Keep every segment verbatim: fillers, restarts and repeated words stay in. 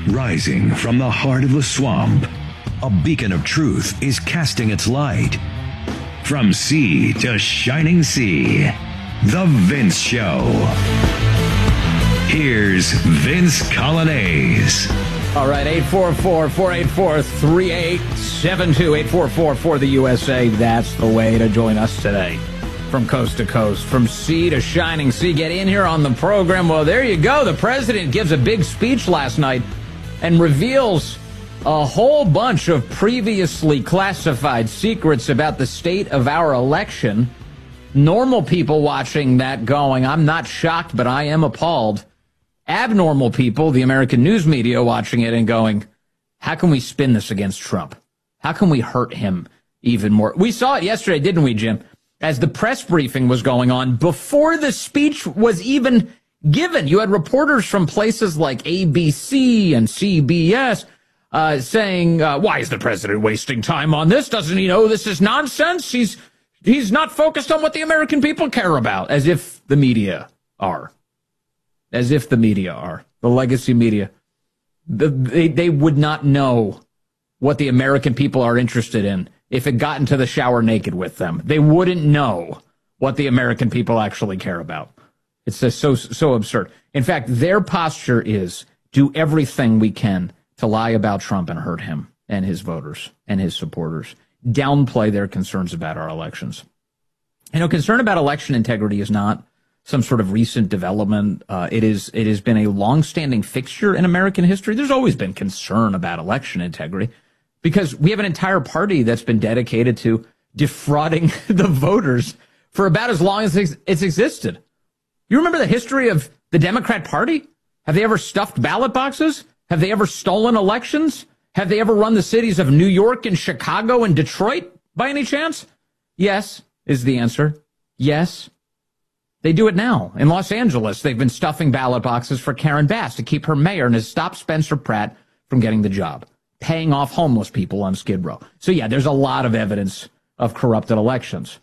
Rising from the heart of the swamp, a beacon of truth is casting its light. From sea to shining sea, The Vince Show. Here's Vince Coglianese. All right, eight four four, four eight four, three eight seven two, eight four four for the U S A. That's the way to join us today. From coast to coast, from sea to shining sea. Get in here on the program. Well, there you go. The president gives a big speech last night and reveals a whole bunch of previously classified secrets about the state of our election. Normal people watching that going, I'm not shocked, but I am appalled. Abnormal people, the American news media, watching it and going, how can we spin this against Trump? How can we hurt him even more? We saw it yesterday, didn't we, Jim? As the press briefing was going on, before the speech was even given, you had reporters from places like A B C and C B S uh, saying, uh, why is the president wasting time on this? Doesn't he know this is nonsense? He's he's not focused on what the American people care about, as if the media are. As if the media are. The legacy media. The, they, they would not know what the American people are interested in if it got into the shower naked with them. They wouldn't know what the American people actually care about. It's just so, so absurd. In fact, their posture is do everything we can to lie about Trump and hurt him and his voters and his supporters. Downplay their concerns about our elections. You know, concern about election integrity is not some sort of recent development. Uh, it is, it has been a longstanding fixture in American history. There's always been concern about election integrity because we have an entire party that's been dedicated to defrauding the voters for about as long as it's existed. You remember the history of the Democrat Party? Have they ever stuffed ballot boxes? Have they ever stolen elections? Have they ever run the cities of New York and Chicago and Detroit by any chance? Yes, is the answer. Yes. They do it now. In Los Angeles, they've been stuffing ballot boxes for Karen Bass to keep her mayor and has stopped Spencer Pratt from getting the job, paying off homeless people on Skid Row. So, yeah, there's a lot of evidence of corrupted elections.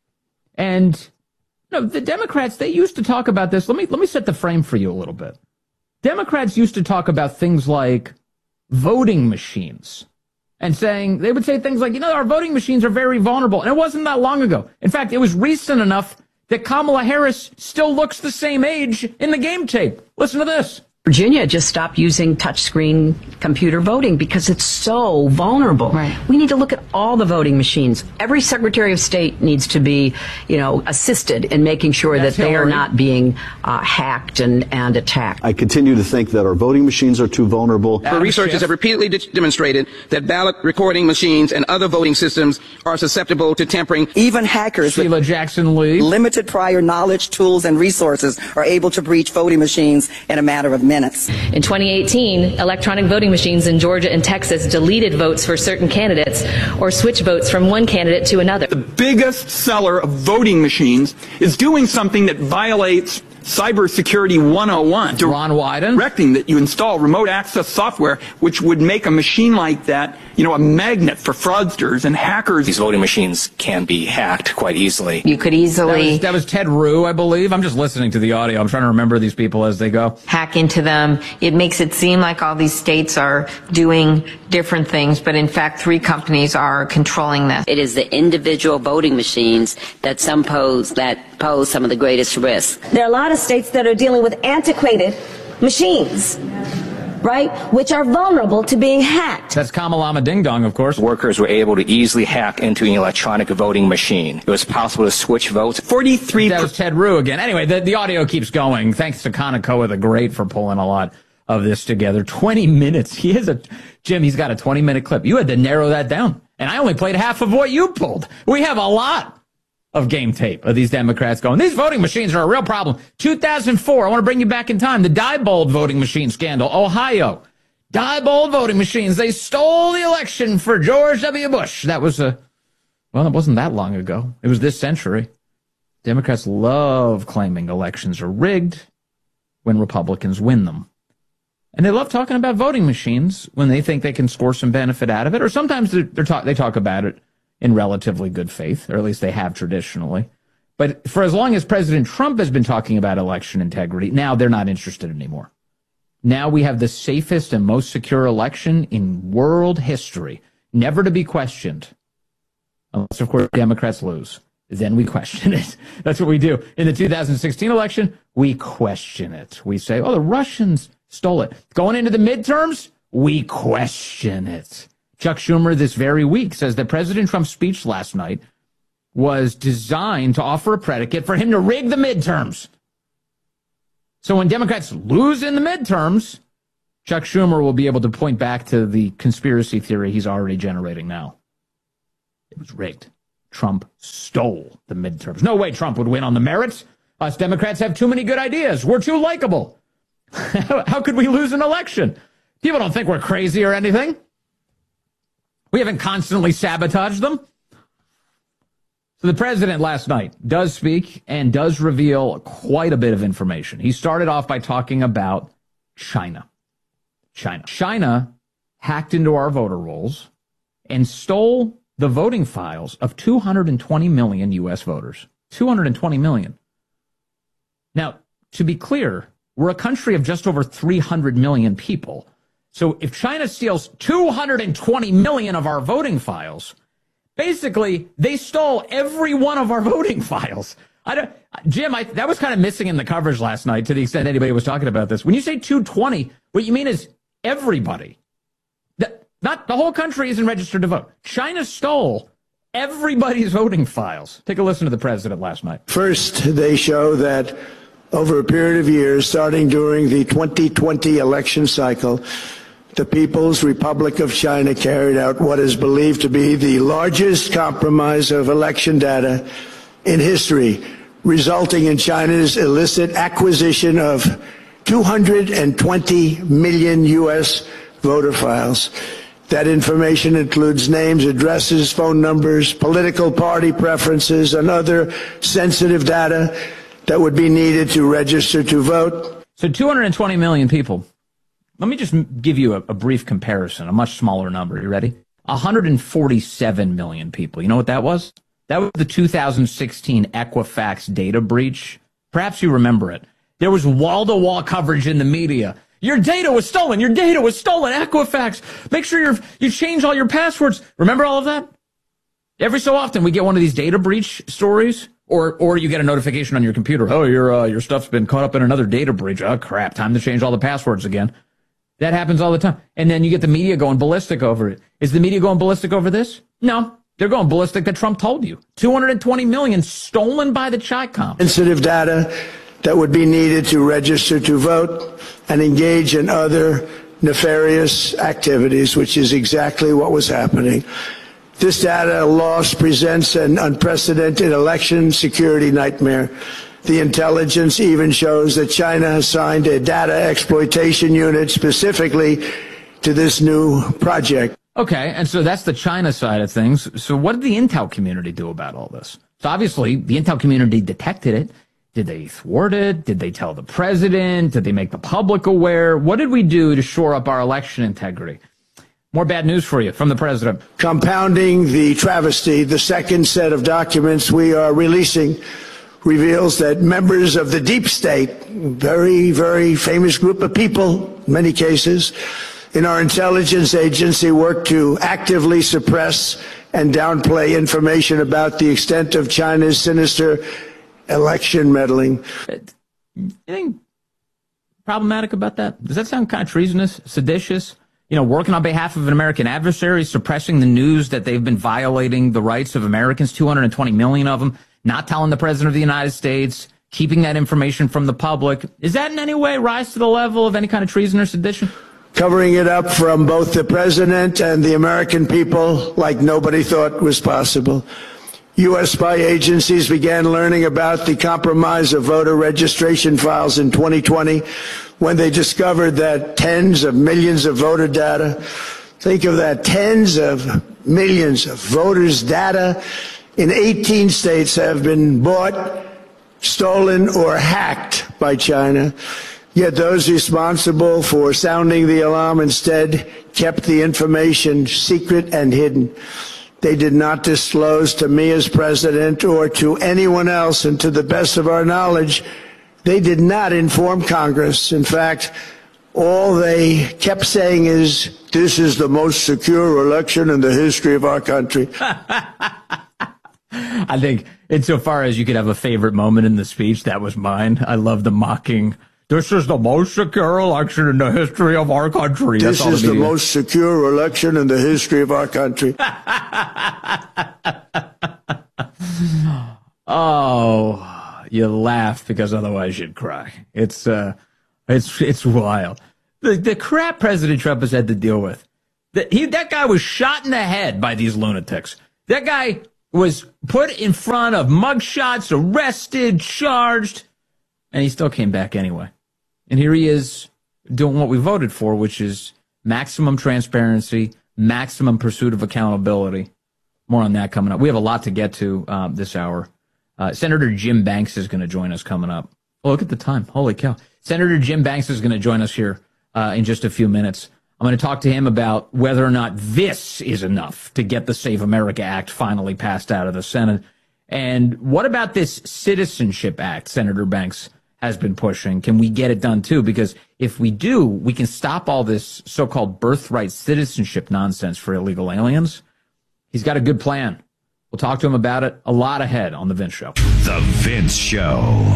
And, you know, the Democrats, they used to talk about this. Let me, let me set the frame for you a little bit. Democrats used to talk about things like voting machines and saying, they would say things like, you know, our voting machines are very vulnerable. And it wasn't that long ago. In fact, it was recent enough that Kamala Harris still looks the same age in the game tape. Listen to this. Virginia just stopped using touchscreen computer voting because it's so vulnerable. Right. We need to look at all the voting machines. Every Secretary of State needs to be, you know, assisted in making sure That's that they Hillary. are not being uh, hacked and, and attacked. I continue to think that our voting machines are too vulnerable. Adam Researchers Schiff. have repeatedly de- demonstrated that ballot recording machines and other voting systems are susceptible to tampering. Even hackers Sheila with Jackson Lee. limited prior knowledge, tools, and resources are able to breach voting machines in a matter of minutes. In twenty eighteen, electronic voting machines in Georgia and Texas deleted votes for certain candidates or switched votes from one candidate to another. The biggest seller of voting machines is doing something that violates Cybersecurity one oh one. Ron Wyden. Directing that you install remote access software, which would make a machine like that, you know, a magnet for fraudsters and hackers. These voting machines can be hacked quite easily. You could That easily was, that was Ted Rue, I believe. I'm just listening to the audio. I'm trying to remember these people as they go. hack into them. It makes it seem like all these states are doing different things, but in fact, three companies are controlling this. It is the individual voting machines that some pose that pose some of the greatest risks. There are a lot of states that are dealing with antiquated machines, right, which are vulnerable to being hacked. That's Kamalama Ding Dong, of course. Workers were able to easily hack into an electronic voting machine. It was possible to switch votes. forty-three That was Ted Rue again. Anyway, the, the audio keeps going. Thanks to Conacoa the Great for pulling a lot of this together. twenty minutes. He has a, Jim, he's got a twenty minute clip. You had to narrow that down. And I only played half of what you pulled. We have a lot of game tape of these Democrats going, these voting machines are a real problem. two thousand four, I want to bring you back in time. The Diebold voting machine scandal, Ohio. Diebold voting machines. They stole the election for George W. Bush. That was a, well, it wasn't that long ago. It was this century. Democrats love claiming elections are rigged when Republicans win them. And they love talking about voting machines when they think they can score some benefit out of it. Or sometimes they're, they're talk, they talk about it in relatively good faith, or at least they have traditionally. But for as long as President Trump has been talking about election integrity, now they're not interested anymore. Now we have the safest and most secure election in world history, never to be questioned. Unless, of course, Democrats lose. Then we question it. That's what we do. In the two thousand sixteen election, we question it. We say, oh, the Russians stole it. Going into the midterms, we question it. Chuck Schumer this very week says that President Trump's speech last night was designed to offer a predicate for him to rig the midterms. So when Democrats lose in the midterms, Chuck Schumer will be able to point back to the conspiracy theory he's already generating now. It was rigged. Trump stole the midterms. No way Trump would win on the merits. Us Democrats have too many good ideas. We're too likable. How could we lose an election? People don't think we're crazy or anything. We haven't constantly sabotaged them. So the president last night does speak and does reveal quite a bit of information. He started off by talking about China. China. China hacked into our voter rolls and stole the voting files of two hundred twenty million U S voters. two hundred twenty million. Now, to be clear, we're a country of just over three hundred million people. So if China steals two hundred twenty million of our voting files, basically, they stole every one of our voting files. I don't, Jim, I, that was kind of missing in the coverage last night to the extent anybody was talking about this. When you say two hundred twenty, what you mean is everybody. The, not the whole country isn't registered to vote. China stole everybody's voting files. Take a listen to the president last night. First, they show that over a period of years, starting during the twenty twenty election cycle, the People's Republic of China carried out what is believed to be the largest compromise of election data in history, resulting in China's illicit acquisition of two hundred twenty million U S voter files. That information includes names, addresses, phone numbers, political party preferences, and other sensitive data that would be needed to register to vote. So two hundred twenty million people. Let me just give you a, a brief comparison, a much smaller number. You ready? one hundred forty-seven million people. You know what that was? That was the two thousand sixteen Equifax data breach. Perhaps you remember it. There was wall-to-wall coverage in the media. Your data was stolen. Your data was stolen. Equifax. Make sure you're, you change all your passwords. Remember all of that? Every so often we get one of these data breach stories, or or you get a notification on your computer. Oh, your uh, your stuff's been caught up in another data breach. Oh, crap. Time to change all the passwords again. That happens all the time. And then you get the media going ballistic over it. Is the media going ballistic over this? No. They're going ballistic that Trump told you. two hundred twenty million stolen by the Chi-Com. Sensitive data that would be needed to register to vote and engage in other nefarious activities, which is exactly what was happening. This data loss presents an unprecedented election security nightmare. The intelligence even shows that China has signed a data exploitation unit specifically to this new project. Okay, and so that's the China side of things. So what did the intel community do about all this? So obviously, the intel community detected it. Did they thwart it? Did they tell the president? Did they make the public aware? What did we do to shore up our election integrity? More bad news for you from the president. Compounding the travesty, the second set of documents we are releasing reveals that members of the deep state, very, very famous group of people, in many cases, in our intelligence agency work to actively suppress and downplay information about the extent of China's sinister election meddling. Anything problematic about that? Does that sound kind of treasonous, seditious? You know, working on behalf of an American adversary, suppressing the news that they've been violating the rights of Americans, two hundred twenty million of them, not telling the president of the United States, keeping that information from the public. Is that in any way rise to the level of any kind of treason or sedition? Covering it up from both the president and the American people like nobody thought was possible. U S spy agencies began learning about the compromise of voter registration files in twenty twenty when they discovered that tens of millions of voter data, think of that, tens of millions of voters' data in eighteen states have been bought, stolen, or hacked by China. Yet those responsible for sounding the alarm instead kept the information secret and hidden. They did not disclose to me as president or to anyone else, and to the best of our knowledge, they did not inform Congress. In fact, all they kept saying is, this is the most secure election in the history of our country. I think insofar as you could have a favorite moment in the speech, that was mine. I love the mocking, this is the most secure election in the history of our country. This That's all is the, the most secure election in the history of our country. Oh, you laugh because otherwise you'd cry. It's, uh, it's, it's wild. The, the crap President Trump has had to deal with. The, he, that guy was shot in the head by these lunatics. That guy was put in front of mugshots, arrested, charged, and he still came back anyway. And here he is doing what we voted for, which is maximum transparency, maximum pursuit of accountability. More on that coming up. We have a lot to get to uh, this hour. Uh, Senator Jim Banks is going to join us coming up. Oh, look at the time. Holy cow. Senator Jim Banks is going to join us here uh, in just a few minutes. I'm going to talk to him about whether or not this is enough to get the Save America Act finally passed out of the Senate. And what about this Citizenship Act Senator Banks has been pushing? Can we get it done too? Because if we do, we can stop all this so-called birthright citizenship nonsense for illegal aliens. He's got a good plan. We'll talk to him about it a lot ahead on The Vince Show. The Vince Show.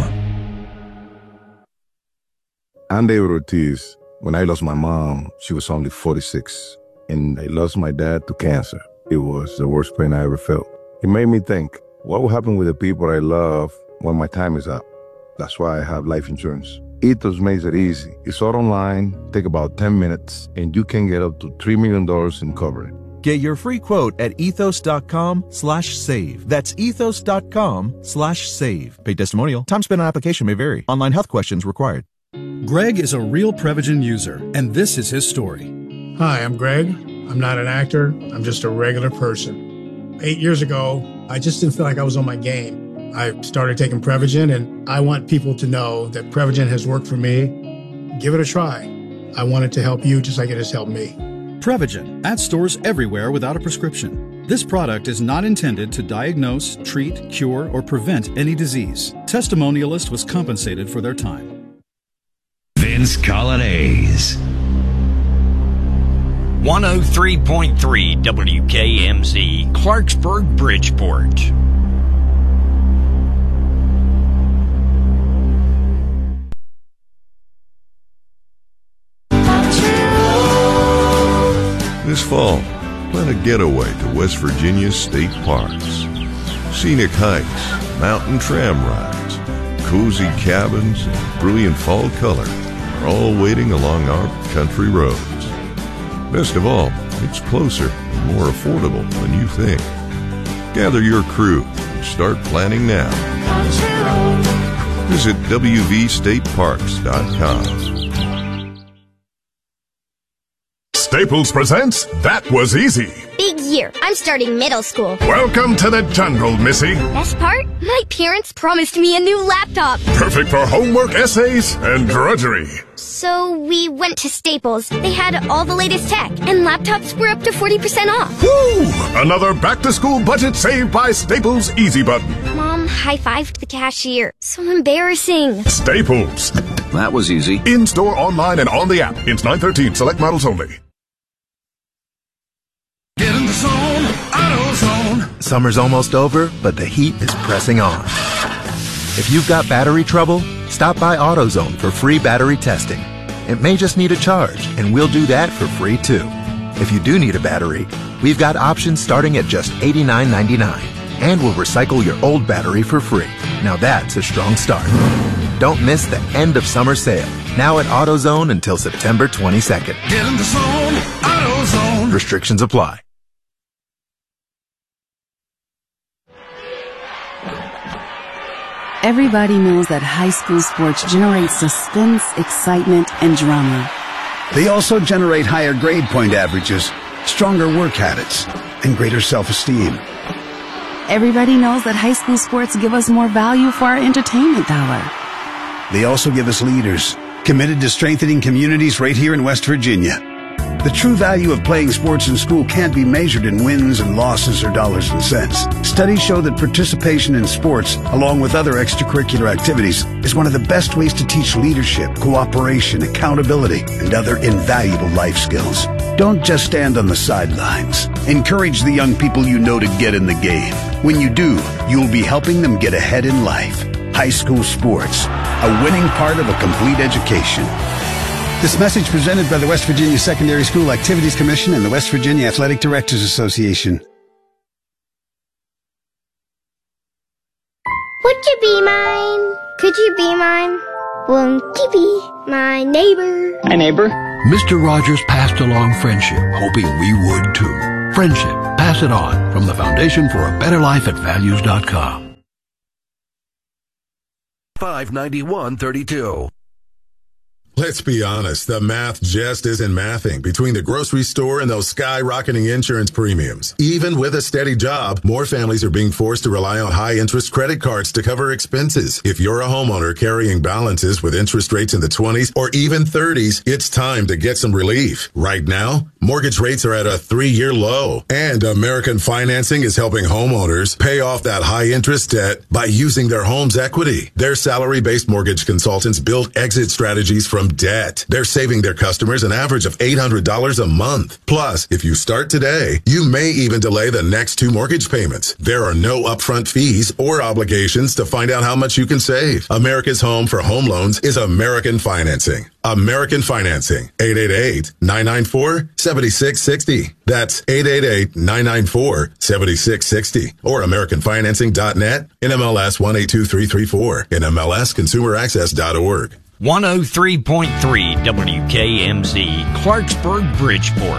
I'm David Ortiz. When I lost my mom, she was only forty-six, and I lost my dad to cancer. It was the worst pain I ever felt. It made me think, what will happen with the people I love when my time is up? That's why I have life insurance. Ethos makes it easy. It's all online, take about ten minutes, and you can get up to three million dollars in coverage. Get your free quote at ethos.com slash save. That's ethos.com slash save. Paid testimonial. Time spent on application may vary. Online health questions required. Greg is a real Prevagen user, and this is his story. Hi, I'm Greg. I'm not an actor. I'm just a regular person. Eight years ago, I just didn't feel like I was on my game. I started taking Prevagen, and I want people to know that Prevagen has worked for me. Give it a try. I want it to help you just like it has helped me. Prevagen, at stores everywhere without a prescription. This product is not intended to diagnose, treat, cure, or prevent any disease. Testimonialist was compensated for their time. Vince Colonnese. one oh three point three W K M Z, Clarksburg, Bridgeport. This fall, plan a getaway to West Virginia's state parks. Scenic hikes, mountain tram rides, cozy cabins, and brilliant fall color are all waiting along our country roads. Best of all, it's closer and more affordable than you think. Gather your crew and start planning now. Visit W V state parks dot com. Staples presents That Was Easy. Big year. I'm starting middle school. Welcome to the jungle, Missy. Best part? My parents promised me a new laptop. Perfect for homework, essays, and drudgery. So we went to Staples. They had all the latest tech, and laptops were up to forty percent off. Woo! Another back-to-school budget saved by Staples Easy Button. Mom high-fived the cashier. So embarrassing. Staples. That was easy. In-store, online, and on the app. It's nine thirteen. Select models only. Get in the zone, AutoZone. Summer's almost over, but the heat is pressing on. If you've got battery trouble, stop by AutoZone for free battery testing. It may just need a charge, and we'll do that for free too. If you do need a battery, we've got options starting at just eighty-nine ninety-nine, and we'll recycle your old battery for free. Now that's a strong start. Don't miss the end of summer sale, now at AutoZone until September twenty-second. Get in the zone, AutoZone. Restrictions apply. Everybody knows that high school sports generate suspense, excitement, and drama. They also generate higher grade point averages, stronger work habits, and greater self-esteem. Everybody knows that high school sports give us more value for our entertainment dollar. They also give us leaders, committed to strengthening communities right here in West Virginia. The true value of playing sports in school can't be measured in wins and losses or dollars and cents. Studies show that participation in sports, along with other extracurricular activities, is one of the best ways to teach leadership, cooperation, accountability, and other invaluable life skills. Don't just stand on the sidelines. Encourage the young people you know to get in the game. When you do, you'll be helping them get ahead in life. High school sports, a winning part of a complete education. This message presented by the West Virginia Secondary School Activities Commission and the West Virginia Athletic Directors Association. Would you be mine? Could you be mine? Won't you be my neighbor? Hi, neighbor. Mister Rogers passed along friendship, hoping we would too. Friendship. Pass it on from the Foundation for a Better Life at values dot com. five ninety-one thirty-two. Let's be honest, the math just isn't mathing between the grocery store and those skyrocketing insurance premiums. Even with a steady job, more families are being forced to rely on high-interest credit cards to cover expenses. If you're a homeowner carrying balances with interest rates in the twenties or even thirties, it's time to get some relief. Right now, mortgage rates are at a three-year low, and American Financing is helping homeowners pay off that high-interest debt by using their home's equity. Their salary-based mortgage consultants build exit strategies from debt. They're saving their customers an average of eight hundred dollars a month. Plus, if you start today, you may even delay the next two mortgage payments. There are no upfront fees or obligations to find out how much you can save. America's home for home loans is American Financing. American Financing. eight eight eight, nine nine four, seven six six zero. That's eight eight eight, nine nine four, seven six six zero. Or American Financing dot net, N M L S one eight two three three four, N M L S consumer access dot org. one oh three point three W K M Z, Clarksburg, Bridgeport.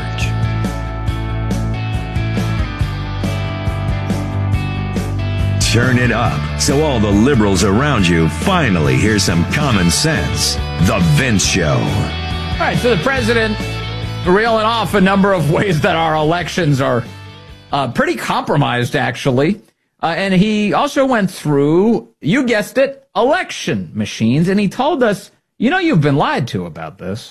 Turn it up so all the liberals around you finally hear some common sense. The Vince Show. All right, so the president reeling off a number of ways that our elections are uh, pretty compromised, actually. Uh, and he also went through, you guessed it, election machines. And he told us, you know, you've been lied to about this.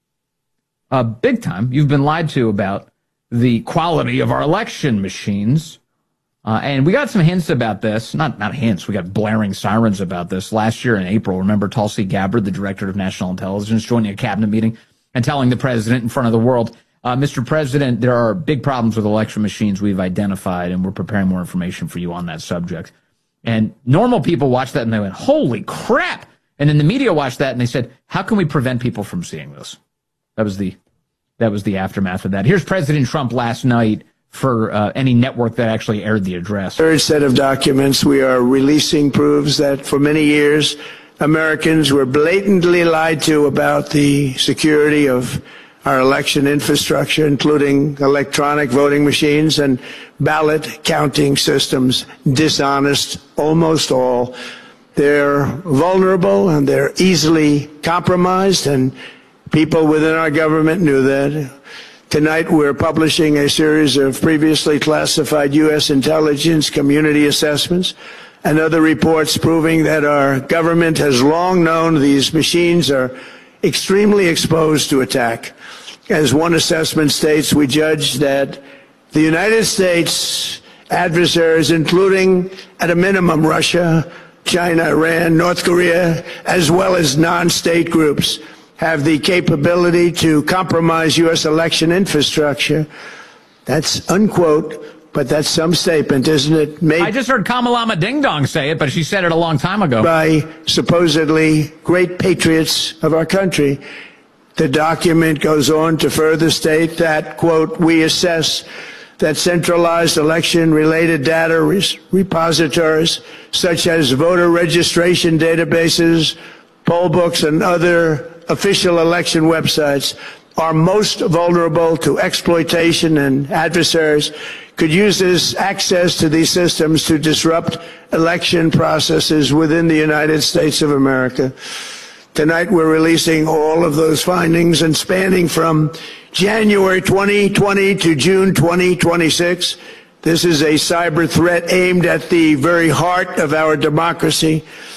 Uh, big time. You've been lied to about the quality of our election machines. Uh, and we got some hints about this. Not not hints. We got blaring sirens about this last year in April. Remember Tulsi Gabbard, the director of national intelligence, joining a cabinet meeting and telling the president in front of the world, uh, Mister President, there are big problems with election machines we've identified, and we're preparing more information for you on that subject. And normal people watched that and they went, holy crap. And then the media watched that and they said, how can we prevent people from seeing this? That was the that was the aftermath of that. Here's President Trump last night for uh, any network that actually aired the address. Third set of documents we are releasing proves that for many years, Americans were blatantly lied to about the security of our election infrastructure, including electronic voting machines and ballot counting systems. Dishonest, almost all. They're vulnerable and they're easily compromised, and people within our government knew that. Tonight we're publishing a series of previously classified U S intelligence community assessments and other reports proving that our government has long known these machines are extremely exposed to attack. As one assessment states, we judge that the United States adversaries, including at a minimum Russia, China, Iran, North Korea, as well as non-state groups, have the capability to compromise U S election infrastructure. That's unquote, but that's some statement, isn't it? Made I just heard Kamalama Ding Dong say it, but she said it a long time ago. By supposedly great patriots of our country. The document goes on to further state that, quote, we assess that centralized election-related data repositories, such as voter registration databases, poll books, and other official election websites, are most vulnerable to exploitation, and adversaries could use this access to these systems to disrupt election processes within the United States of America. Tonight we're releasing all of those findings, and spanning from January twenty twenty to June twenty twenty-six, this is a cyber threat aimed at the very heart of our democracy.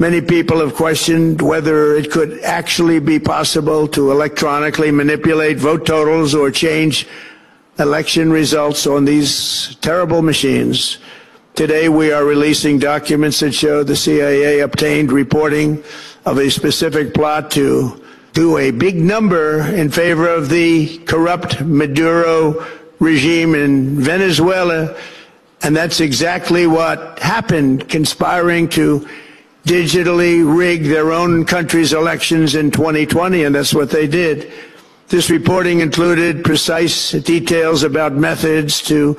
Many people have questioned whether it could actually be possible to electronically manipulate vote totals or change election results on these terrible machines. Today, we are releasing documents that show the C I A obtained reporting of a specific plot to do a big number in favor of the corrupt Maduro regime in Venezuela. And that's exactly what happened, conspiring to digitally rig their own country's elections in twenty twenty, and that's what they did. This reporting included precise details about methods to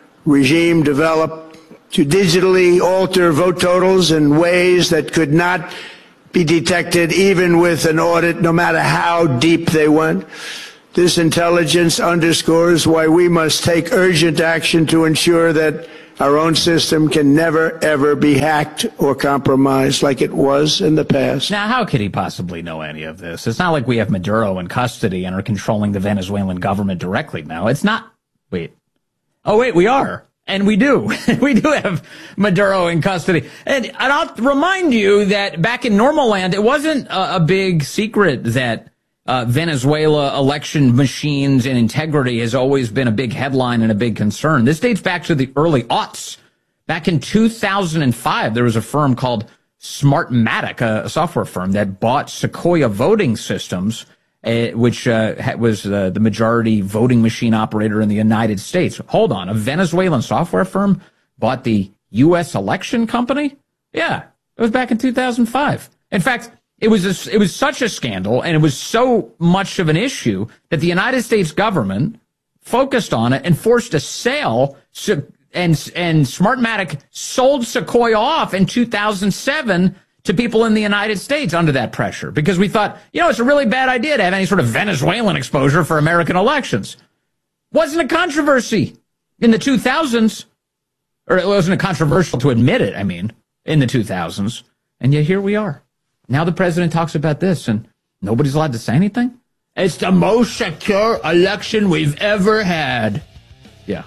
regime develop to digitally alter vote totals in ways that could not be detected even with an audit, no matter how deep they went. This intelligence underscores why we must take urgent action to ensure that our own system can never, ever be hacked or compromised like it was in the past. Now, how could he possibly know any of this? It's not like we have Maduro in custody and are controlling the Venezuelan government directly now. It's not. Wait. Oh, wait, we are. And we do. We do have Maduro in custody. And, and I'll remind you that back in normal land, it wasn't a, a big secret that uh, Venezuela election machines and integrity has always been a big headline and a big concern. This dates back to the early aughts. Back in two thousand five, there was a firm called Smartmatic, a, a software firm that bought Sequoia Voting Systems, Uh, which uh, was uh, the majority voting machine operator in the United States. Hold on, a Venezuelan software firm bought the U S election company? Yeah, it was back in two thousand five. In fact, it was a, it was such a scandal, and it was so much of an issue that the United States government focused on it and forced a sale, and and Smartmatic sold Sequoia off in two thousand seven to people in the United States under that pressure, because we thought, you know, it's a really bad idea to have any sort of Venezuelan exposure for American elections. Wasn't a controversy in the two thousands, or it wasn't a controversial to admit it, I mean, in the two thousands. And yet here we are. Now the president talks about this and nobody's allowed to say anything. It's the most secure election we've ever had. Yeah,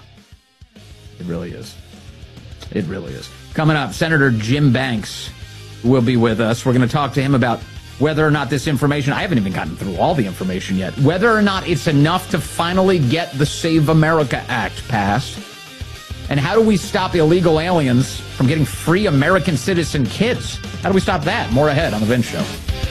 it really is. It really is. Coming up, Senator Jim Banks will be with us. We're going to talk to him about whether or not this information, I haven't even gotten through all the information yet, whether or not it's enough to finally get the Save America Act passed. And how do we stop illegal aliens from getting free American citizen kids? How do we stop that? More ahead on The Vince Show.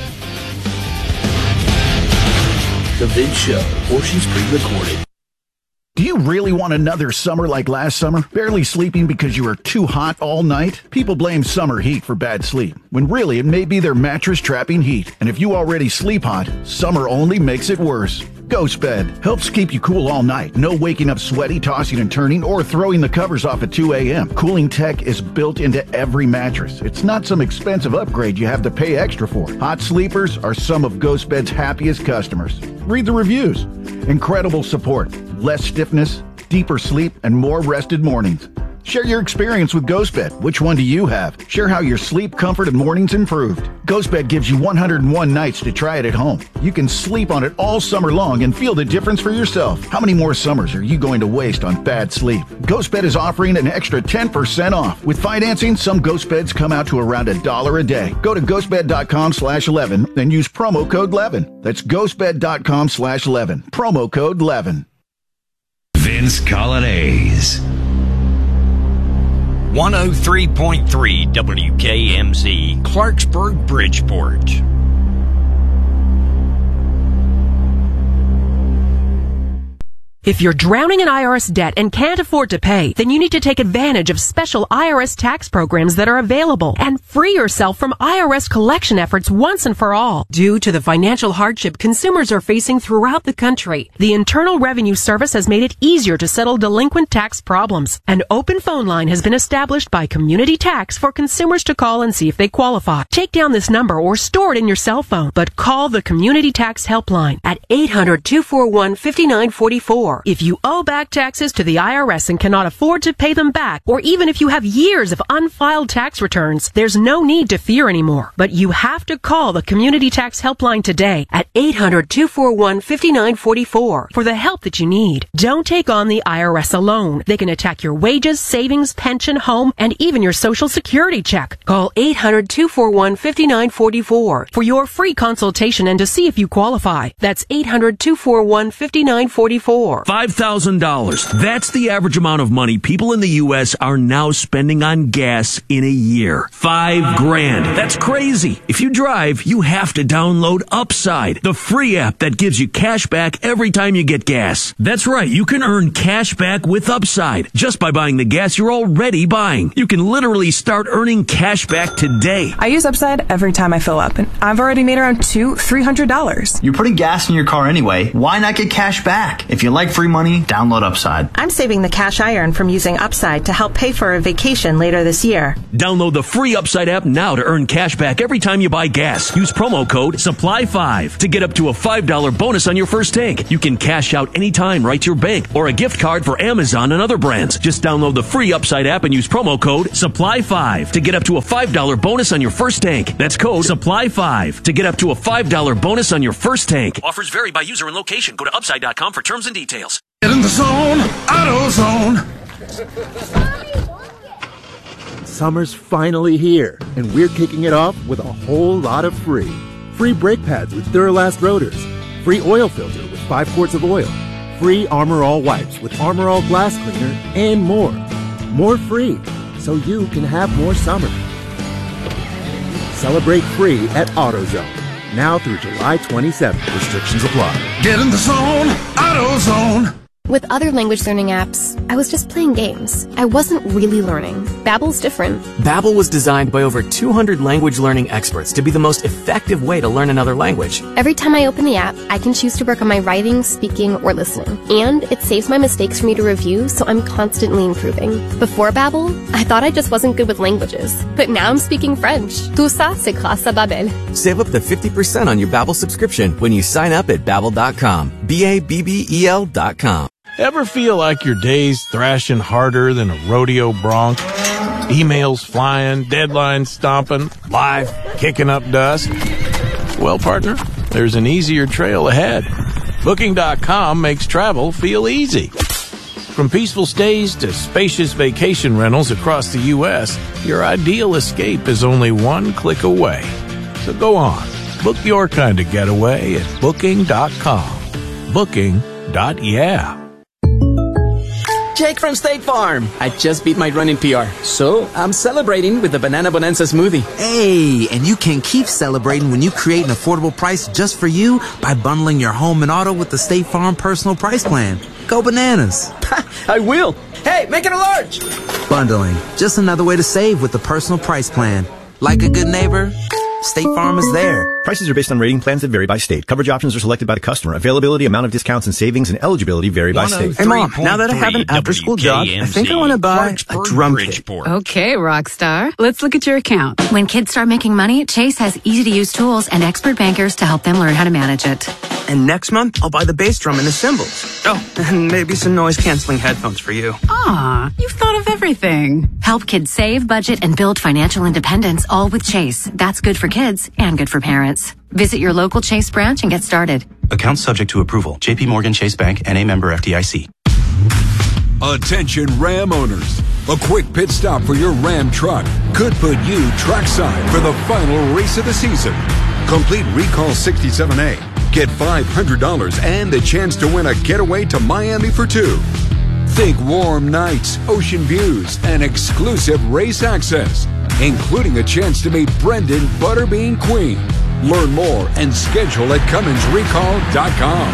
The Vince Show, portions pre-recorded. Do you really want another summer like last summer? Barely sleeping because you were too hot all night? People blame summer heat for bad sleep, when really it may be their mattress trapping heat. And if you already sleep hot, summer only makes it worse. Ghost Bed helps keep you cool all night. No waking up sweaty, tossing and turning, or throwing the covers off at two a.m. Cooling tech is built into every mattress. It's not some expensive upgrade you have to pay extra for. Hot sleepers are some of Ghost Bed's happiest customers. Read the reviews. Incredible support, less stiffness, deeper sleep, and more rested mornings. Share your experience with GhostBed. Which one do you have? Share how your sleep, comfort, and mornings improved. GhostBed gives you one hundred one nights to try it at home. You can sleep on it all summer long and feel the difference for yourself. How many more summers are you going to waste on bad sleep? GhostBed is offering an extra ten percent off. With financing, some GhostBeds come out to around a dollar a day. Go to ghostbed.com slash 11 and use promo code eleven. That's ghostbed.com slash 11. Promo code eleven. Vince Colonnese. one oh three point three W K M Z, Clarksburg, Bridgeport. If you're drowning in I R S debt and can't afford to pay, then you need to take advantage of special I R S tax programs that are available and free yourself from I R S collection efforts once and for all. Due to the financial hardship consumers are facing throughout the country, the Internal Revenue Service has made it easier to settle delinquent tax problems. An open phone line has been established by Community Tax for consumers to call and see if they qualify. Take down this number or store it in your cell phone, but call the Community Tax Helpline at eight hundred, two four one, five nine four four. more. If you owe back taxes to the I R S and cannot afford to pay them back, or even if you have years of unfiled tax returns, there's no need to fear anymore. But you have to call the Community Tax Helpline today at eight hundred, two four one, five nine four four for the help that you need. Don't take on the I R S alone. They can attack your wages, savings, pension, home, and even your Social Security check. Call eight hundred, two four one, five nine four four for your free consultation and to see if you qualify. That's eight hundred, two four one, five nine four four. five thousand dollars. That's the average amount of money people in the U S are now spending on gas in a year. Five grand. That's crazy. If you drive, you have to download Upside, the free app that gives you cash back every time you get gas. That's right. You can earn cash back with Upside just by buying the gas you're already buying. You can literally start earning cash back today. I use Upside every time I fill up, and I've already made around two, three hundred dollars. You're putting gas in your car anyway. Why not get cash back? If you like free money, download Upside. I'm saving the cash I earn from using Upside to help pay for a vacation later this year. Download the free Upside app now to earn cash back every time you buy gas. Use promo code supply five to get up to a five dollars bonus on your first tank. You can cash out anytime right to your bank or a gift card for Amazon and other brands. Just download the free Upside app and use promo code supply five to get up to a five dollars bonus on your first tank. That's code supply five to get up to a five dollars bonus on your first tank. Offers vary by user and location. Go to upside dot com for terms and details. Get in the zone, AutoZone. Summer's finally here, and we're kicking it off with a whole lot of free. Free brake pads with Duralast rotors. Free oil filter with five quarts of oil. Free Armor All wipes with Armor All glass cleaner, and more. More free, so you can have more summer. Celebrate free at AutoZone. Now through July twenty-seventh. Restrictions apply. Get in the zone, AutoZone. With other language learning apps, I was just playing games. I wasn't really learning. Babbel's different. Babbel was designed by over two hundred language learning experts to be the most effective way to learn another language. Every time I open the app, I can choose to work on my writing, speaking, or listening. And it saves my mistakes for me to review, so I'm constantly improving. Before Babbel, I thought I just wasn't good with languages. But now I'm speaking French. Tout ça, c'est grâce à Babbel. Save up to fifty percent on your Babbel subscription when you sign up at babbel dot com. B A B B E L dot com. Ever feel like your day's thrashing harder than a rodeo bronc? Emails flying, deadlines stomping, life kicking up dust? Well, partner, there's an easier trail ahead. Booking dot com makes travel feel easy. From peaceful stays to spacious vacation rentals across the U S, your ideal escape is only one click away. So go on, book your kind of getaway at Booking dot com. Booking dot yeah. Jake from State Farm. I just beat my running P R, so I'm celebrating with the Banana Bonanza smoothie. Hey, and you can keep celebrating when you create an affordable price just for you by bundling your home and auto with the State Farm Personal Price Plan. Go bananas. I will. Hey, make it a large. Bundling, just another way to save with the Personal Price Plan. Like a good neighbor, State Farm is there. Prices are based on rating plans that vary by state. Coverage options are selected by the customer. Availability, amount of discounts and savings, and eligibility vary by state. Hey, Mom, now that I have an after-school job, I think I want to buy a drum kit. Okay, Rockstar. Let's look at your account. When kids start making money, Chase has easy-to-use tools and expert bankers to help them learn how to manage it. And next month, I'll buy the bass drum and the cymbals. Oh, and maybe some noise-canceling headphones for you. Aw, you've thought of everything. Help kids save, budget, and build financial independence, all with Chase. That's good for kids and good for parents. Visit your local Chase branch and get started. Account subject to approval. J P Morgan Chase Bank, N A member F D I C. Attention Ram owners. A quick pit stop for your Ram truck could put you trackside for the final race of the season. Complete Recall sixty-seven A. Get five hundred dollars and the chance to win a getaway to Miami for two. Think warm nights, ocean views, and exclusive race access, including a chance to meet Brendan Butterbean Queen. Learn more and schedule at Cummins Recall dot com.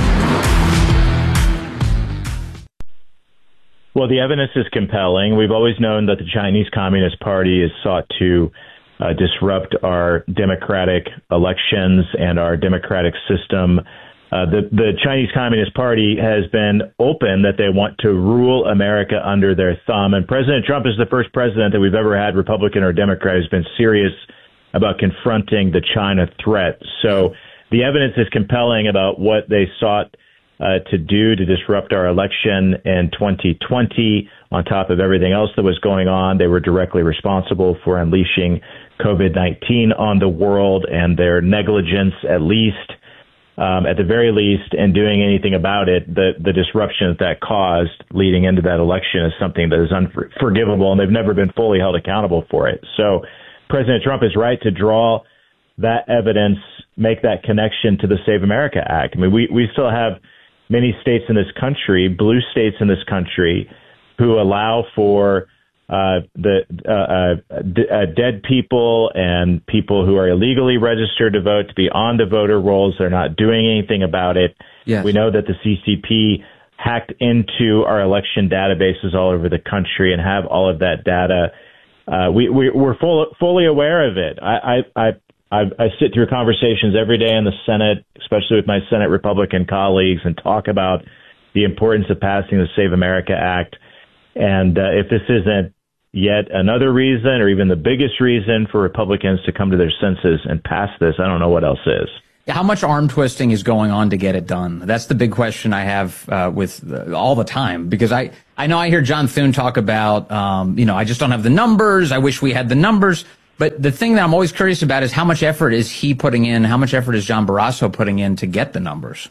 Well, the evidence is compelling. We've always known that the Chinese Communist Party has sought to uh, disrupt our democratic elections and our democratic system. Uh, the, the Chinese Communist Party has been open that they want to rule America under their thumb. And President Trump is the first president that we've ever had, Republican or Democrat, who's been serious about confronting the China threat. So the evidence is compelling about what they sought uh, to do to disrupt our election in twenty twenty. On top of everything else that was going on, they were directly responsible for unleashing COVID nineteen on the world, and their negligence, at least, um, at the very least, in doing anything about it, the, the disruption that that caused leading into that election is something that is unforgivable, and they've never been fully held accountable for it. So President Trump is right to draw that evidence, make that connection to the Save America Act. I mean, we, we still have many states in this country, blue states in this country, who allow for uh, the uh, uh, d- uh, dead people and people who are illegally registered to vote to be on the voter rolls. They're not doing anything about it. Yes. We know that the C C P hacked into our election databases all over the country and have all of that data. Uh, we, we, we're full, fully aware of it. I, I, I, I, I sit through conversations every day in the Senate, especially with my Senate Republican colleagues, and talk about the importance of passing the Save America Act. And uh, if this isn't yet another reason, or even the biggest reason for Republicans to come to their senses and pass this, I don't know what else is. How much arm twisting is going on to get it done? That's the big question I have uh, with uh, all the time, because I, I know I hear John Thune talk about, um, you know, I just don't have the numbers. I wish we had the numbers. But the thing that I'm always curious about is how much effort is he putting in? How much effort is John Barrasso putting in to get the numbers?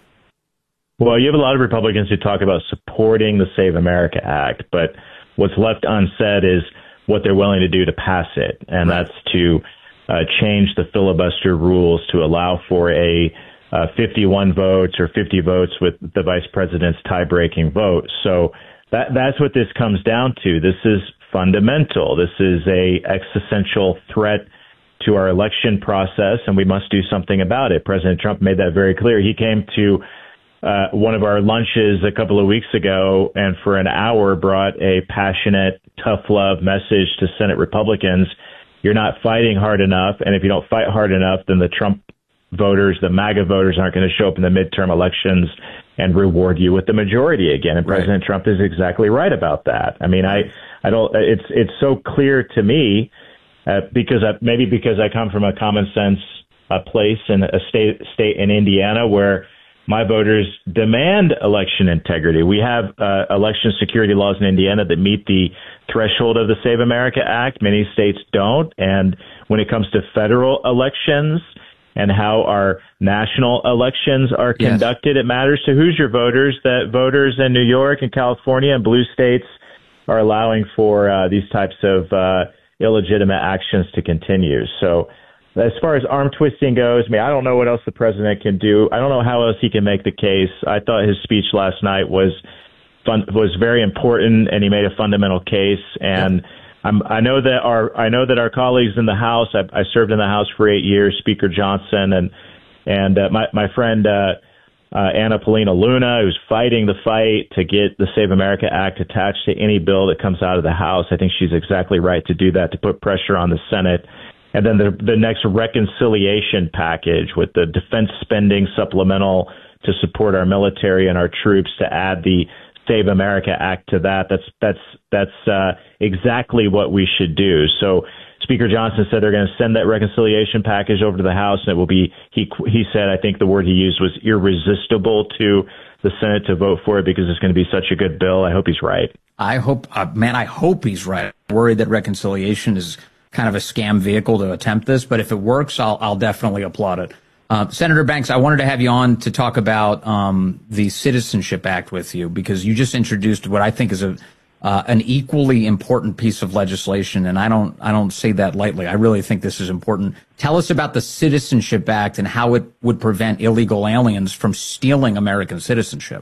Well, you have a lot of Republicans who talk about supporting the Save America Act, but what's left unsaid is what they're willing to do to pass it, and that's to uh, change the filibuster rules to allow for a uh, fifty-one votes or fifty votes with the vice president's tie-breaking vote. So that that's what this comes down to. This is fundamental. This is a existential threat to our election process, and we must do something about it. President Trump made that very clear. He came to Uh, one of our lunches a couple of weeks ago and for an hour brought a passionate, tough love message to Senate Republicans. You're not fighting hard enough. And if you don't fight hard enough, then the Trump voters, the MAGA voters aren't going to show up in the midterm elections and reward you with the majority again. And right. President Trump is exactly right about that. I mean, I, I don't, it's, it's so clear to me uh, because I, maybe because I come from a common sense uh, place in a state, state in Indiana where my voters demand election integrity. We have uh, election security laws in Indiana that meet the threshold of the Save America Act. Many states don't. And when it comes to federal elections and how our national elections are yes. conducted, it matters to Hoosier voters that voters in New York and California and blue states are allowing for uh, these types of uh, illegitimate actions to continue. So as far as arm twisting goes, I mean, I don't know what else the president can do. I don't know how else he can make the case. I thought his speech last night was fun, was very important, and he made a fundamental case. And I'm, I know that our I know that our colleagues in the House. I, I served in the House for eight years. Speaker Johnson and and uh, my my friend uh, uh, Anna Paulina Luna, who's fighting the fight to get the Save America Act attached to any bill that comes out of the House. I think she's exactly right to do that, to put pressure on the Senate. And then the, the next reconciliation package with the defense spending supplemental to support our military and our troops, to add the Save America Act to that. That's that's that's uh, exactly what we should do. So Speaker Johnson said they're going to send that reconciliation package over to the House, and it will be, he he said, I think the word he used was irresistible to the Senate to vote for it because it's going to be such a good bill. I hope he's right. I hope, uh, man, I hope he's right. I'm worried that reconciliation is kind of a scam vehicle to attempt this, but if it works, I'll, I'll definitely applaud it. Uh, Senator Banks, I wanted to have you on to talk about um, the Citizenship Act with you, because you just introduced what I think is a uh, an equally important piece of legislation, and I don't I don't say that lightly. I really think this is important. Tell us about the Citizenship Act and how it would prevent illegal aliens from stealing American citizenship.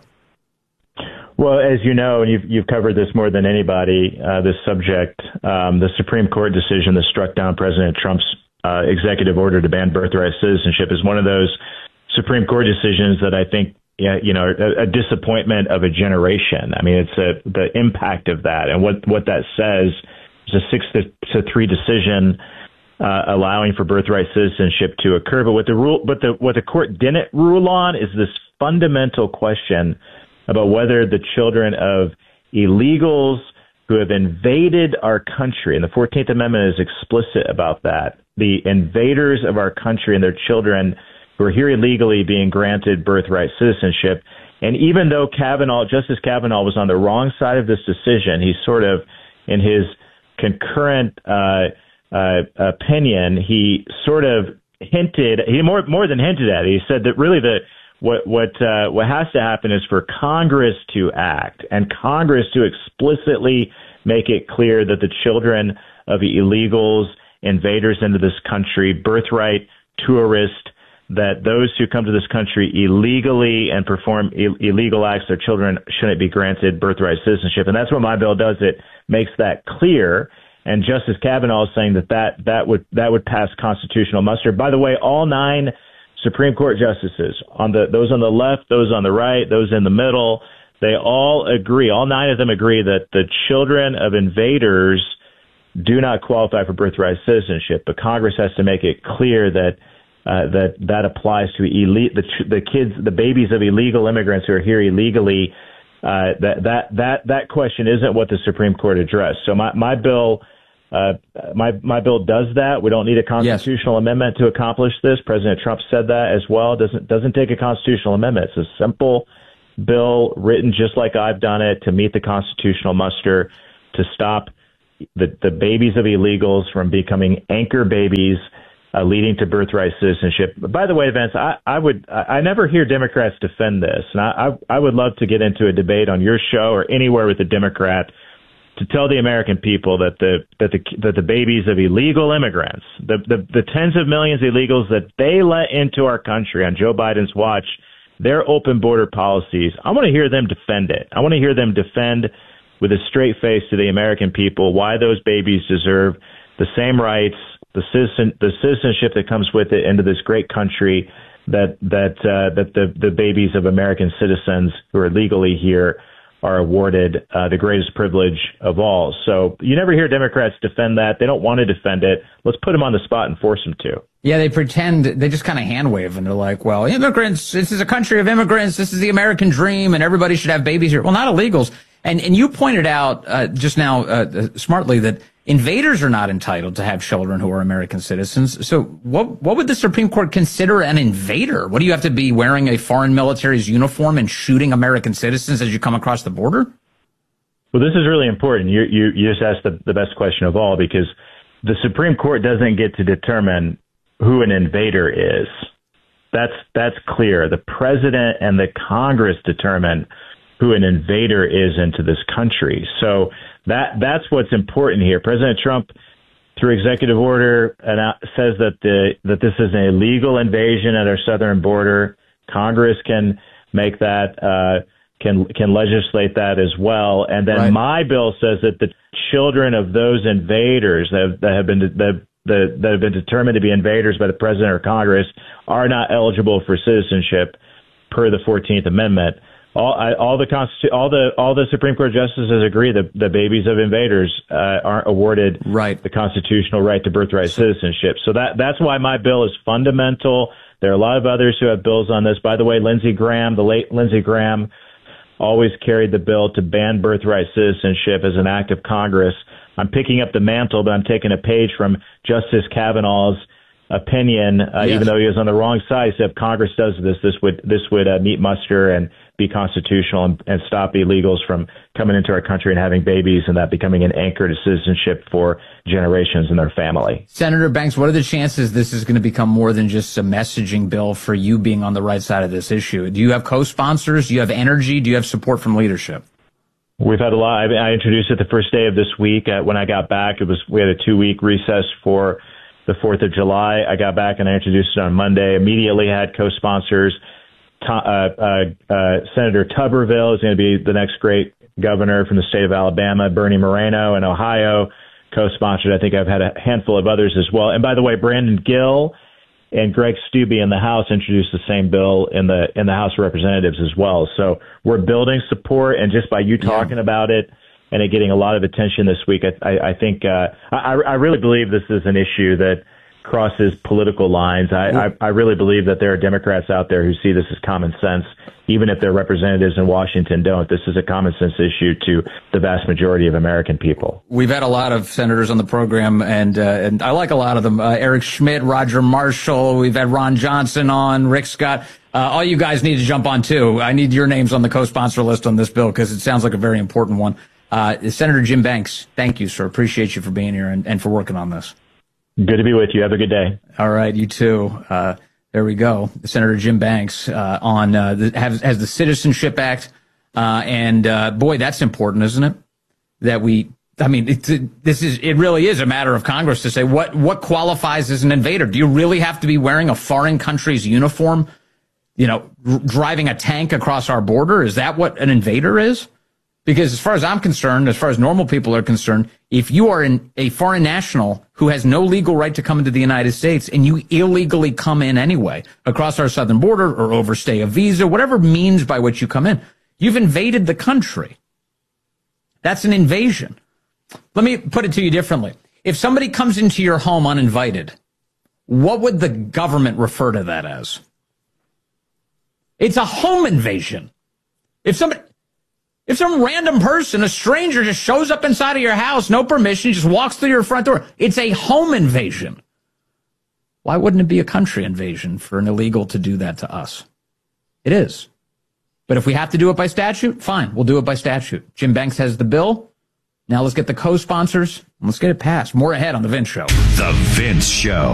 Well, as you know, and you've, you've covered this more than anybody, uh, this subject, um, the Supreme Court decision that struck down President Trump's uh, executive order to ban birthright citizenship is one of those Supreme Court decisions that I think, you know, a, a disappointment of a generation. I mean, it's a, the impact of that. And what, what that says is a six to, to three decision uh, allowing for birthright citizenship to occur. But what the rule, but the, what the court didn't rule on is this fundamental question about whether the children of illegals who have invaded our country, and the fourteenth Amendment is explicit about that, the invaders of our country and their children who are here illegally being granted birthright citizenship. And even though Kavanaugh, Justice Kavanaugh was on the wrong side of this decision, he sort of, in his concurrent uh, uh, opinion, he sort of hinted, he more more than hinted at it. He said that really the what what uh, what has to happen is for Congress to act, and Congress to explicitly make it clear that the children of illegals, invaders into this country, birthright tourists, that those who come to this country illegally and perform Ill- illegal acts, their children shouldn't be granted birthright citizenship. And that's what my bill does. It makes that clear. And Justice Kavanaugh is saying that that, that would that would pass constitutional muster. By the way, all nine Supreme Court justices, on the those on the left, those on the right, those in the middle, they all agree, all nine of them agree that the children of invaders do not qualify for birthright citizenship. But Congress has to make it clear that Uh, that that applies to elite the the kids, the babies of illegal immigrants who are here illegally. Uh, that that that that question isn't what the Supreme Court addressed. So my my bill, uh, my my bill does that. We don't need a constitutional yes. amendment to accomplish this. President Trump said that as well. Doesn't doesn't take a constitutional amendment. It's a simple bill written just like I've done it to meet the constitutional muster, to stop the the babies of illegals from becoming anchor babies. Uh, leading to birthright citizenship. But by the way, Vince, I, I would I, I never hear Democrats defend this, and I, I I would love to get into a debate on your show or anywhere with a Democrat to tell the American people that the that the that the babies of illegal immigrants, the the, the tens of millions of illegals that they let into our country on Joe Biden's watch, their open border policies, I want to hear them defend it. I want to hear them defend with a straight face to the American people why those babies deserve the same rights, the citizen, the citizenship that comes with it into this great country that that uh, that the the babies of American citizens who are legally here are awarded uh, the greatest privilege of all. So you never hear Democrats defend that. They don't want to defend it. Let's put them on the spot and force them to. Yeah, they pretend, they just kind of hand wave and they're like, well, immigrants, this is a country of immigrants. This is the American dream and everybody should have babies here. Well, not illegals. And and you pointed out uh, just now uh, smartly that invaders are not entitled to have children who are American citizens. So what what would the Supreme Court consider an invader? What do you have to be wearing a foreign military's uniform and shooting American citizens as you come across the border? Well, this is really important. You you, you just asked the, the best question of all, because the Supreme Court doesn't get to determine who an invader is. That's that's clear. The president and the Congress determine who an invader is into this country. So that that's what's important here. President Trump, through executive order, says that the that this is an illegal invasion at our southern border. Congress can make that, uh, can can legislate that as well. And then right. my bill says that the children of those invaders that have, that have been that, that, that have been determined to be invaders by the president or Congress are not eligible for citizenship per the fourteenth Amendment. All, I, all the Constitu- all the all the Supreme Court justices agree that the babies of invaders uh, aren't awarded right. the constitutional right to birthright citizenship. So that that's why my bill is fundamental. There are a lot of others who have bills on this. By the way, Lindsey Graham, the late Lindsey Graham, always carried the bill to ban birthright citizenship as an act of Congress. I'm picking up the mantle, but I'm taking a page from Justice Kavanaugh's opinion, uh, yes. even though he was on the wrong side. He said if Congress does this, this would this would uh, meet muster and be constitutional and, and stop illegals from coming into our country and having babies and that becoming an anchor to citizenship for generations in their family. Senator Banks, what are the chances this is going to become more than just a messaging bill for you being on the right side of this issue? Do you have co-sponsors? Do you have energy? Do you have support from leadership? We've had a lot. I, I introduced it the first day of this week. Uh, when I got back, it was we had a two-week recess for the fourth of July. I got back and I introduced it on Monday. Immediately had co-sponsors. Uh, uh, uh, Senator Tuberville is going to be the next great governor from the state of Alabama. Bernie Moreno in Ohio co-sponsored. I think I've had a handful of others as well. And by the way, Brandon Gill and Greg Steube in the House introduced the same bill in the in the House of Representatives as well. So we're building support, and just by you talking yeah. about it and it getting a lot of attention this week, I, I, I think uh, I, I really believe this is an issue that crosses political lines. I, I, I really believe that there are Democrats out there who see this as common sense, even if their representatives in Washington don't. This is a common sense issue to the vast majority of American people. We've had a lot of senators on the program, and uh, and I like a lot of them. Uh, Eric Schmidt, Roger Marshall. We've had Ron Johnson on, Rick Scott. Uh, all you guys need to jump on, too. I need your names on the co-sponsor list on this bill because it sounds like a very important one. Uh, Senator Jim Banks, thank you, sir. Appreciate you for being here and, and for working on this. Good to be with you. Have a good day. All right, you too. Uh, there we go. Senator Jim Banks uh, on uh, the, has, has the Citizenship Act, uh, and uh, boy, that's important, isn't it? That we, I mean, it, it, this is it really is a matter of Congress to say what what qualifies as an invader. Do you really have to be wearing a foreign country's uniform? You know, r- driving a tank across our border? Is that what an invader is? Because as far as I'm concerned, as far as normal people are concerned, if you are in a foreign national who has no legal right to come into the United States and you illegally come in anyway across our southern border or overstay a visa, whatever means by which you come in, you've invaded the country. That's an invasion. Let me put it to you differently. If somebody comes into your home uninvited, what would the government refer to that as? It's a home invasion. If somebody... If some random person, a stranger, just shows up inside of your house, no permission, just walks through your front door, it's a home invasion. Why wouldn't it be a country invasion for an illegal to do that to us? It is. But if we have to do it by statute, fine, we'll do it by statute. Jim Banks has the bill. Now let's get the co-sponsors. And let's get it passed. More ahead on The Vince Show. The Vince Show.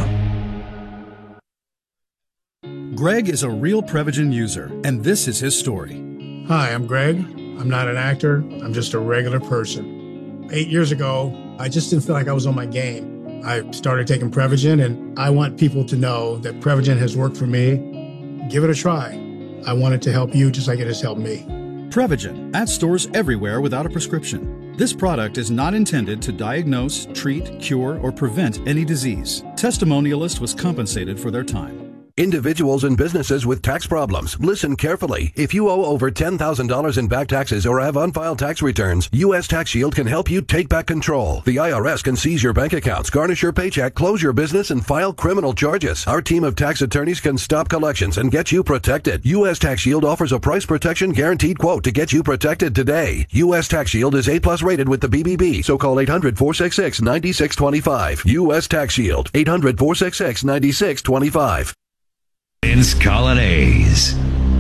Greg is a real Prevagen user, and this is his story. Hi, I'm Greg. I'm not an actor. I'm just a regular person. Eight years ago, I just didn't feel like I was on my game. I started taking Prevagen, and I want people to know that Prevagen has worked for me. Give it a try. I want it to help you just like it has helped me. Prevagen, at stores everywhere without a prescription. This product is not intended to diagnose, treat, cure, or prevent any disease. Testimonialist was compensated for their time. Individuals and businesses with tax problems, listen carefully. If you owe over ten thousand dollars in back taxes or have unfiled tax returns, U S Tax Shield can help you take back control. The I R S can seize your bank accounts, garnish your paycheck, close your business, and file criminal charges. Our team of tax attorneys can stop collections and get you protected. U S Tax Shield offers a price protection guaranteed quote to get you protected today. U S Tax Shield is A plus rated with the B B B, so call eight hundred, four six six, nine six two five. U S Tax Shield, eight hundred, four six six, nine six two five. Vince Colonnese.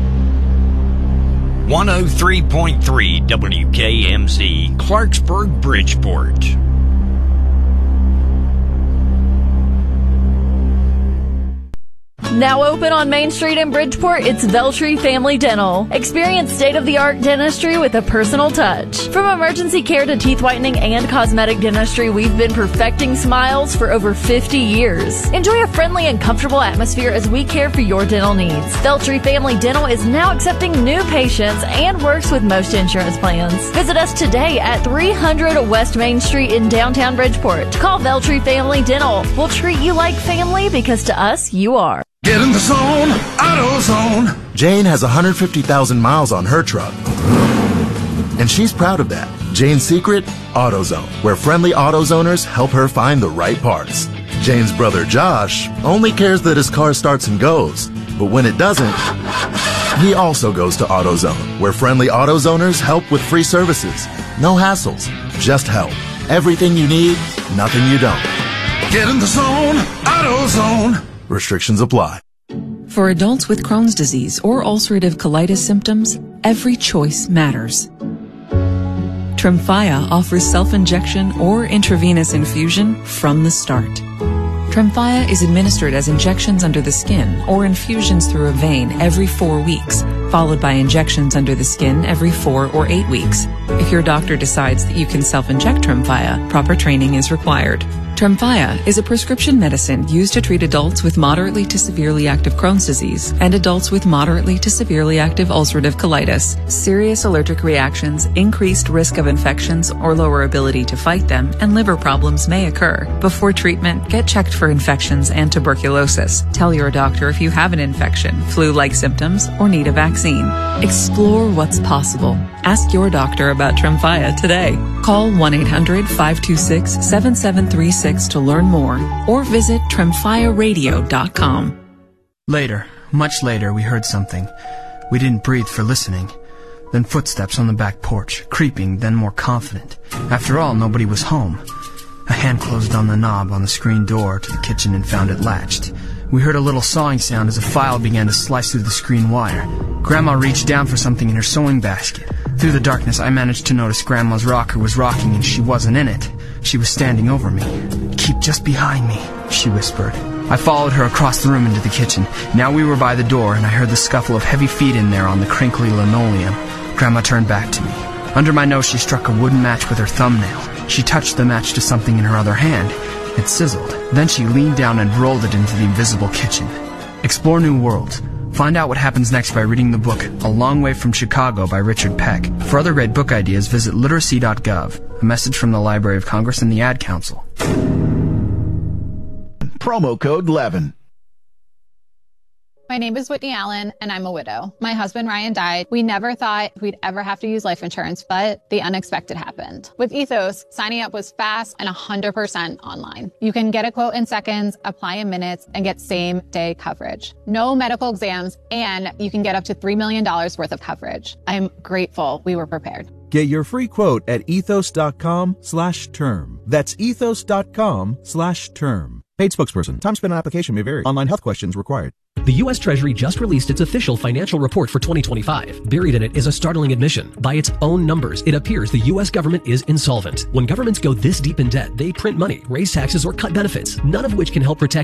one oh three point three W K M Z, Clarksburg, Bridgeport. Now open on Main Street in Bridgeport, it's Veltri Family Dental. Experience state-of-the-art dentistry with a personal touch. From emergency care to teeth whitening and cosmetic dentistry, we've been perfecting smiles for over fifty years. Enjoy a friendly and comfortable atmosphere as we care for your dental needs. Veltri Family Dental is now accepting new patients and works with most insurance plans. Visit us today at three hundred West Main Street in downtown Bridgeport. Call Veltri Family Dental. We'll treat you like family because to us, you are. Get in the zone, AutoZone. Jane has one hundred fifty thousand miles on her truck, and she's proud of that. Jane's secret? AutoZone, where friendly AutoZoners help her find the right parts. Jane's brother Josh only cares that his car starts and goes, but when it doesn't, he also goes to AutoZone, where friendly AutoZoners help with free services. No hassles, just help. Everything you need, nothing you don't. Get in the zone, AutoZone. Restrictions apply. For adults with Crohn's disease or ulcerative colitis symptoms, every choice matters. Tremfya offers self-injection or intravenous infusion from the start. Tremfya is administered as injections under the skin or infusions through a vein every four weeks, followed by injections under the skin every four or eight weeks. If your doctor decides that you can self-inject Tremfya, proper training is required. Tremfya is a prescription medicine used to treat adults with moderately to severely active Crohn's disease and adults with moderately to severely active ulcerative colitis. Serious allergic reactions, increased risk of infections or lower ability to fight them, and liver problems may occur. Before treatment, get checked for infections and tuberculosis. Tell your doctor if you have an infection, flu-like symptoms, or need a vaccine. Explore what's possible. Ask your doctor about Tremfya today. Call one eight hundred, five two six, seven seven three six six to learn more or visit tremfya radio dot com. Later, much later, we heard something. We didn't breathe for listening. Then footsteps on the back porch, creeping, then more confident. After all, nobody was home. A hand closed on the knob on the screen door to the kitchen and found it latched. We heard a little sawing sound as a file began to slice through the screen wire. Grandma reached down for something in her sewing basket. Through the darkness, I managed to notice Grandma's rocker was rocking and she wasn't in it. She was standing over me. "Keep just behind me," she whispered. I followed her across the room into the kitchen. Now we were by the door, and I heard the scuffle of heavy feet in there on the crinkly linoleum. Grandma turned back to me. Under my nose, she struck a wooden match with her thumbnail. She touched the match to something in her other hand. It sizzled. Then she leaned down and rolled it into the invisible kitchen. Explore new worlds. Find out what happens next by reading the book A Long Way from Chicago by Richard Peck. For other great book ideas, visit literacy dot gov. A message from the Library of Congress and the Ad Council. Promo code Levin. My name is Whitney Allen, and I'm a widow. My husband, Ryan, died. We never thought we'd ever have to use life insurance, but the unexpected happened. With Ethos, signing up was fast and one hundred percent online. You can get a quote in seconds, apply in minutes, and get same-day coverage. No medical exams, and you can get up to three million dollars worth of coverage. I'm grateful we were prepared. Get your free quote at ethos.com slash term. That's ethos.com slash term. Paid spokesperson. Time spent on application may vary. Online health questions required. The U S Treasury just released its official financial report for twenty twenty-five. Buried in it is a startling admission. By its own numbers, it appears the U S government is insolvent. When governments go this deep in debt, they print money, raise taxes, or cut benefits, none of which can help protect